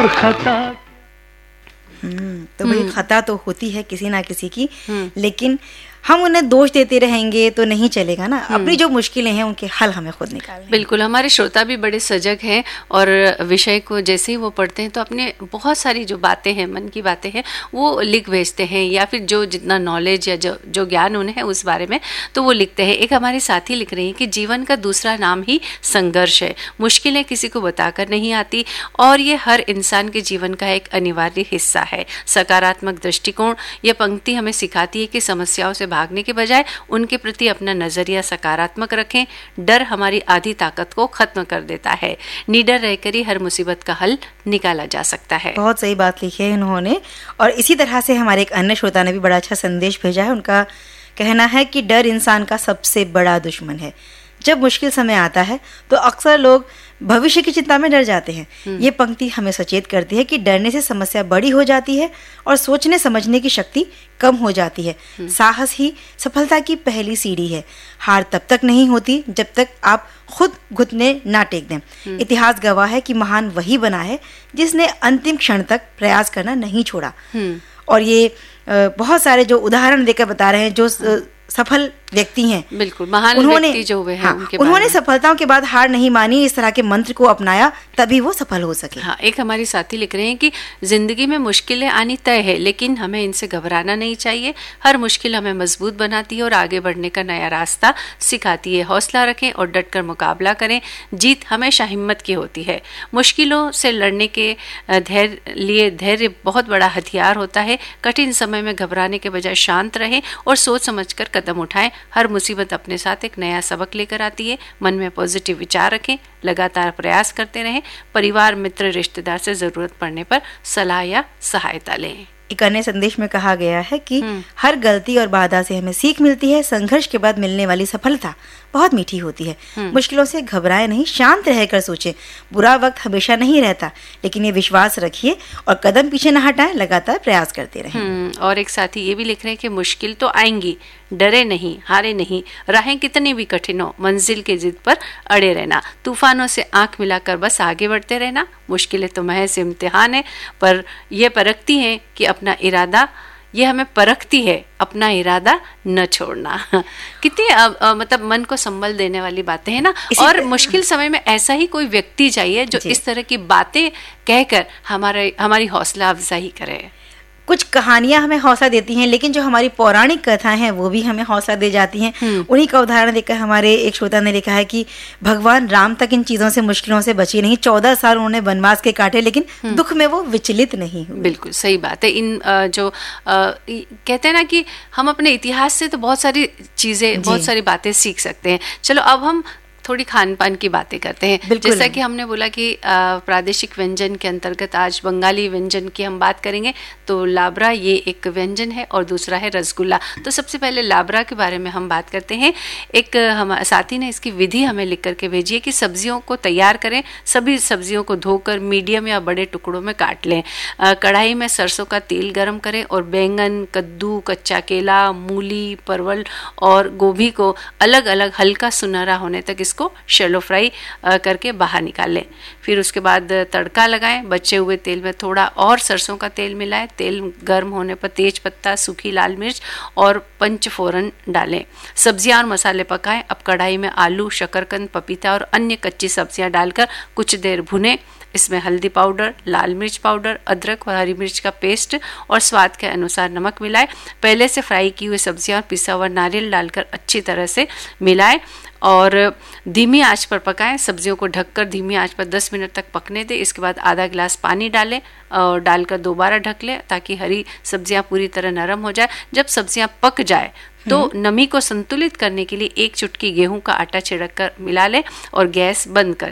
खता। तो भाई खता तो होती है किसी ना किसी की, लेकिन हम उन्हें दोष देते रहेंगे तो नहीं चलेगा ना। अपनी जो मुश्किलें हैं उनके हल हमें खुद निकालने। बिल्कुल, हमारे श्रोता भी बड़े सजग हैं और विषय को जैसे ही वो पढ़ते हैं तो अपने बहुत सारी जो बातें हैं, मन की बातें हैं, वो लिख भेजते हैं, या फिर जो जितना नॉलेज या जो ज्ञान उन्हें है उस बारे में तो वो लिखते हैं। एक हमारे साथी लिख रहे हैं कि जीवन का दूसरा नाम ही संघर्ष है। मुश्किलें किसी को बताकर नहीं आती और ये हर इंसान के जीवन का एक अनिवार्य हिस्सा है। सकारात्मक दृष्टिकोण, यह पंक्ति हमें सिखाती है कि समस्याओं से भागने के बजाय उनके प्रति अपना नजरिया सकारात्मक रखें। डर हमारी आधी ताकत को खत्म कर देता है। निडर रहकर ही हर मुसीबत का हल निकाला जा सकता है। बहुत सही बात लिखी है इन्होंने। और इसी तरह से हमारे एक अन्य श्रोता ने भी बड़ा अच्छा संदेश भेजा है। उनका कहना है कि डर इंसान का सबसे बड़ा दुश्मन है। जब मुश्किल समय आता है तो अक्सर लोग भविष्य की चिंता में डर जाते हैं। ये पंक्ति हमें सचेत करती है कि डरने से समस्या बड़ी हो जाती है और सोचने समझने की शक्ति कम हो जाती है। साहस ही सफलता की पहली सीढ़ी है। हार तब तक नहीं होती जब तक आप खुद घुटने ना टेक दें। इतिहास गवाह है कि महान वही बना है जिसने अंतिम क्षण तक प्रयास करना नहीं छोड़ा। और ये बहुत सारे जो उदाहरण देकर बता रहे हैं जो सफल व्यक्ति हैं, बिल्कुल महान व्यक्ति जो हुए हैं, उन्होंने सफलताओं के बाद हार नहीं मानी, इस तरह के मंत्र को अपनाया, तभी वो सफल हो सके। हाँ, एक हमारी साथी लिख रहे हैं कि जिंदगी में मुश्किलें आनी तय है, लेकिन हमें इनसे घबराना नहीं चाहिए। हर मुश्किल हमें मजबूत बनाती है और आगे बढ़ने का नया रास्ता सिखाती है। हौसला रखें और डटकर मुकाबला करें। जीत हमेशा हिम्मत की होती है। मुश्किलों से लड़ने के धैर्य बहुत बड़ा हथियार होता है। कठिन समय में घबराने के बजाय शांत रहें और सोच समझकर कदम उठाएं। हर मुसीबत अपने साथ एक नया सबक लेकर आती है। मन में पॉजिटिव विचार रखें, लगातार प्रयास करते रहें। परिवार, मित्र, रिश्तेदार से जरूरत पड़ने पर सलाह या सहायता लें। एक अन्य संदेश में कहा गया है कि हर गलती और बाधा से हमें सीख मिलती है। संघर्ष के बाद मिलने वाली सफलता बहुत मीठी होती है। मुश्किलों से घबराए नहीं, शांत रहकर सोचें। बुरा वक्त हमेशा नहीं रहता, लेकिन ये विश्वास रखिए और कदम पीछे न हटाएं, लगातार प्रयास करते रहें। और एक साथी ये भी लिख रहे हैं कि मुश्किल तो आएंगी, डरे नहीं, हारे नहीं। राहें कितनी भी कठिन हो, मंजिल के जिद पर अड़े रहना। तूफानों से आंख मिलाकर बस आगे बढ़ते रहना। मुश्किलें तो महज इम्तिहान है, पर यह परखती हैं कि अपना इरादा, ये हमें परखती है अपना इरादा न छोड़ना। कितनी मतलब मन को संबल देने वाली बातें हैं ना। और मुश्किल समय में ऐसा ही कोई व्यक्ति चाहिए जो इस तरह की बातें कहकर हमारी हौसला अफजाई करे। कुछ कहानियां हमें हौसला देती हैं, लेकिन जो हमारी पौराणिक कथाएं हैं वो भी हमें हौसला दे जाती हैं। उन्हीं का उदाहरण देकर हमारे एक श्रोता ने लिखा है कि भगवान राम तक इन चीजों से, मुश्किलों से बची नहीं। 14 साल उन्होंने वनवास के काटे, लेकिन दुख में वो विचलित नहीं हुए। बिल्कुल सही बात है। इन जो कहते हैं ना कि हम अपने इतिहास से तो बहुत सारी चीजें, बहुत सारी बातें सीख सकते हैं। चलो अब हम थोड़ी खान पान की बातें करते हैं। जैसा कि हमने बोला कि प्रादेशिक व्यंजन के अंतर्गत आज बंगाली व्यंजन की हम बात करेंगे, तो लाबरा ये एक व्यंजन है और दूसरा है रसगुल्ला। तो सबसे पहले लाबरा के बारे में हम बात करते हैं। एक हमारे साथी ने इसकी विधि हमें लिख करके भेजी है कि सब्जियों को तैयार करें। सभी सब्जियों को धोकर मीडियम या बड़े टुकड़ों में काट लें। कढ़ाई में सरसों का तेल गर्म करें और बैंगन, कद्दू, कच्चा केला, मूली, परवल और गोभी को अलग अलग हल्का सुनहरा होने तक को शैलो फ्राई करके बाहर निकाल लें। फिर उसके बाद तड़का लगाएं। बचे हुए तेल में थोड़ा और सरसों का तेल मिलाएं। तेल गर्म होने पर तेज पत्ता, सूखी लाल मिर्च और पंचफोरन डालें। सब्जियां और मसाले पकाएं। अब कढ़ाई में आलू, शकरकंद, पपीता और अन्य कच्ची सब्जियां डालकर कुछ देर भुनें। इसमें हल्दी पाउडर, लाल मिर्च पाउडर, अदरक और हरी मिर्च का पेस्ट और स्वाद के अनुसार नमक मिलाएं। पहले से फ्राई की हुई सब्जियां और पिसा हुआ नारियल डालकर अच्छी तरह से मिलाएं और धीमी आंच पर पकाएं। सब्जियों को ढककर धीमी आंच पर 10 मिनट तक पकने दें। इसके बाद आधा गिलास पानी डालें और डालकर दोबारा ढक लें ताकि हरी सब्जियां पूरी तरह नरम हो जाए। जब सब्जियां पक जाए तो नमी को संतुलित करने के लिए 1 चुटकी गेहूं का आटा छिड़क कर मिला लें और गैस बंद कर